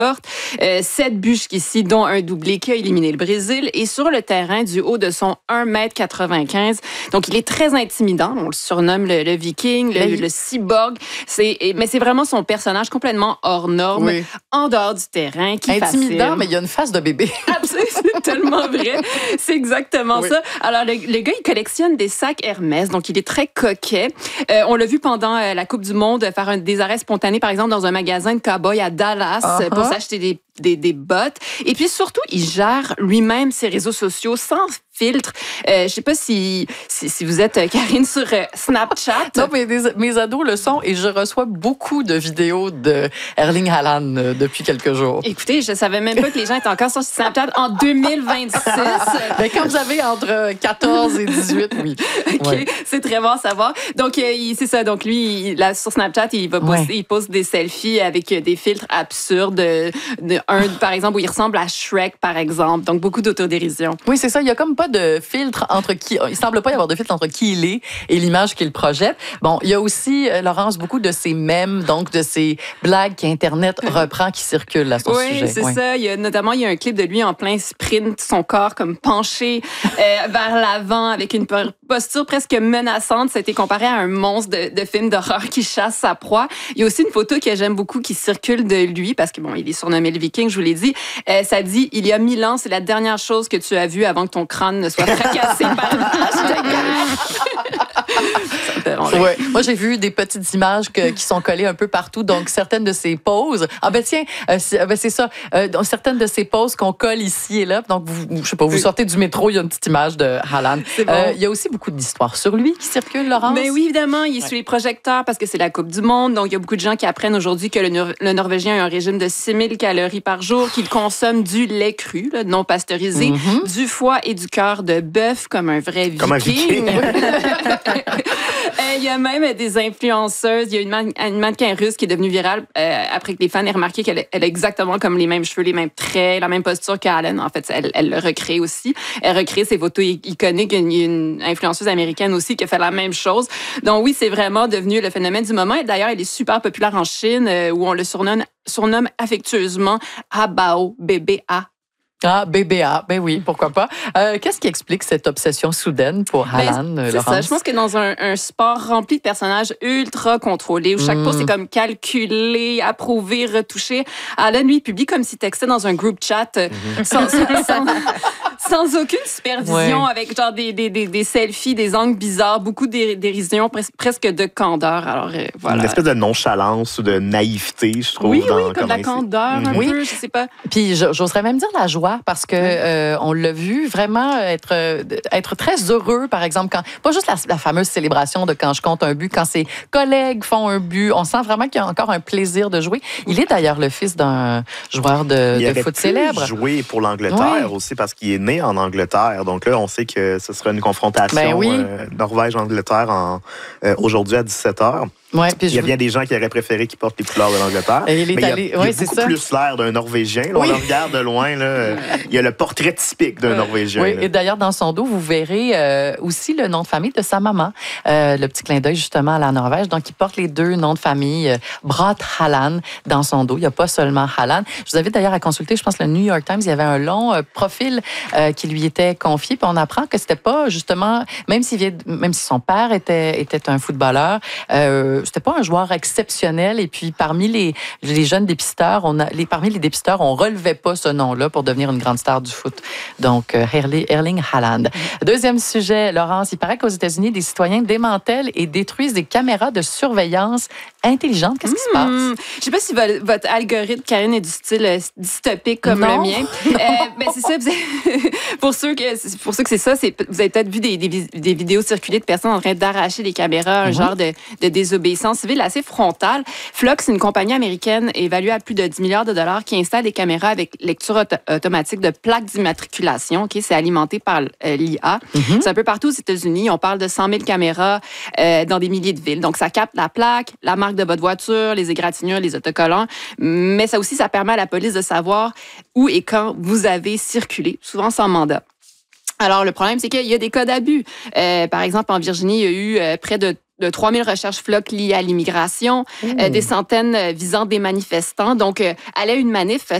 7 buts jusqu'ici, dont un doublé qui a éliminé le Brésil. Et sur le terrain, du haut de son 1,95 m. Donc, il est très intimidant. On le surnomme le Viking, le cyborg. Mais c'est vraiment son personnage complètement hors norme, en dehors du terrain, qui intimidant, fascine. Mais il y a une face de bébé. Absolument, c'est tellement vrai. C'est exactement ça. Alors, le gars, il collectionne des sacs Hermès, donc il est très coquet. On l'a vu pendant la Coupe du Monde faire des arrêts spontanés, par exemple, dans un magasin de cow-boys à Dallas pour s'acheter des bottes. Et puis surtout, il gère lui-même ses réseaux sociaux sans filtre. Je sais pas si vous êtes, Karine, sur Snapchat. Non, mais mes ados le sont et je reçois beaucoup de vidéos de Erling Haaland depuis quelques jours. Écoutez, je savais même pas que les gens étaient encore sur Snapchat en 2026. Mais quand vous avez entre 14 et 18, oui. OK, c'est très bon à savoir. Donc, c'est ça. Donc, lui, là, sur Snapchat, il poste des selfies avec des filtres absurdes. Par exemple, où il ressemble à Shrek, par exemple. Donc, beaucoup d'autodérision. Oui, c'est ça. Il y a comme pas de filtre entre qui... Il semble pas y avoir de filtre entre qui il est et l'image qu'il projette. Bon, il y a aussi, Laurence, beaucoup de ces mèmes, donc de ces blagues qu'Internet reprend qui circulent à son sujet. Oui, c'est ça. Il y a un clip de lui en plein sprint, son corps comme penché vers l'avant avec une posture presque menaçante. Ça a été comparé à un monstre de film d'horreur qui chasse sa proie. Il y a aussi une photo que j'aime beaucoup qui circule de lui parce que, bon, il est surnommé le Viking, je vous l'ai dit. Ça dit, il y a 1000 ans, c'est la dernière chose que tu as vue avant que ton crâne ne soit fracassé par une hache de guerre. Ouais. Moi, j'ai vu des petites images qui sont collées un peu partout. Donc, certaines de ces poses... c'est ça. Certaines de ces poses qu'on colle ici et là. Donc, je sais pas, vous sortez du métro, il y a une petite image de Haaland. Bon. Il y a aussi beaucoup d'histoires sur lui qui circulent, Laurence. Mais oui, évidemment, il est sous les projecteurs parce que c'est la Coupe du Monde. Donc, il y a beaucoup de gens qui apprennent aujourd'hui que le Norvégien a un régime de 6000 calories par jour, qu'il consomme du lait cru, non pasteurisé, du foie et du cœur de bœuf comme un vrai Viking. Comme un Viking. Il y a même des influenceuses. Il y a une mannequin russe qui est devenue virale après que les fans aient remarqué qu'elle a exactement comme les mêmes cheveux, les mêmes traits, la même posture qu'Allen. En fait, elle le recrée aussi. Elle recrée ses photos iconiques. Il y a une influenceuse américaine aussi qui a fait la même chose. Donc oui, c'est vraiment devenu le phénomène du moment. Et d'ailleurs, elle est super populaire en Chine où on le surnomme affectueusement Abao, BBA. Ah, BBA, ben oui, pourquoi pas. Qu'est-ce qui explique cette obsession soudaine pour Haaland, Laurence? C'est ça, je pense que dans un sport rempli de personnages ultra contrôlés, où chaque pose est comme calculé, approuvé, retouché, Haaland, lui, publie comme s'il textait dans un group chat sans aucune supervision, avec genre des selfies, des angles bizarres, beaucoup de dérision, presque de candeur. Alors, voilà. Une espèce de nonchalance ou de naïveté, je trouve. Oui, comme la candeur, un peu, je sais pas. Puis j'oserais même dire la joie, parce que on l'a vu vraiment être très heureux, par exemple, quand pas juste la fameuse célébration de quand je compte un but, quand ses collègues font un but, on sent vraiment qu'il y a encore un plaisir de jouer. Il est d'ailleurs le fils d'un joueur de foot célèbre. Il jouer pour l'Angleterre aussi, parce qu'il est né en Angleterre. Donc là, on sait que ce sera une confrontation Norvège-Angleterre aujourd'hui à 17h. Ouais, il y a bien des gens qui auraient préféré qu'il porte les couleurs de l'Angleterre. Mais il a beaucoup plus l'air d'un Norvégien. Là, on le regarde de loin. Là, il y a le portrait typique d'un Norvégien. Oui, et d'ailleurs, dans son dos, vous verrez aussi le nom de famille de sa maman. Le petit clin d'œil, justement, à la Norvège. Donc, il porte les deux noms de famille, Braut Haaland, dans son dos. Il n'y a pas seulement Haaland. Je vous invite d'ailleurs à consulter, je pense, le New York Times. Il y avait un long profil qui lui était confié. Puis on apprend que c'était pas, justement, même si son père était un footballeur, c'était pas un joueur exceptionnel. Et puis, parmi les jeunes dépisteurs, parmi les dépisteurs, on relevait pas ce nom-là pour devenir une grande star du foot. Donc, Erling Haaland. Deuxième sujet, Laurence, il paraît qu'aux États-Unis, des citoyens démantèlent et détruisent des caméras de surveillance intelligentes. Qu'est-ce qui se passe? Je sais pas si votre algorithme, Karine, est du style dystopique comme le mien. C'est ça. Pour ceux que c'est ça, vous avez peut-être vu des vidéos circuler de personnes en train d'arracher des caméras, un genre de désobéissance civile assez frontale. Flock, c'est une compagnie américaine évaluée à plus de 10 milliards de dollars qui installe des caméras avec lecture automatique de plaques d'immatriculation. Okay? C'est alimenté par l'IA. C'est un peu partout aux États-Unis. On parle de 100 000 caméras dans des milliers de villes. Donc, ça capte la plaque, la marque de votre voiture, les égratignures, les autocollants. Mais ça aussi, ça permet à la police de savoir où et quand vous avez circulé, souvent sans mandat. Alors, le problème, c'est qu'il y a des cas d'abus. Par exemple, en Virginie, il y a eu près de de 3000 recherches FLOC liées à l'immigration, des centaines visant des manifestants. Donc, aller à une manif,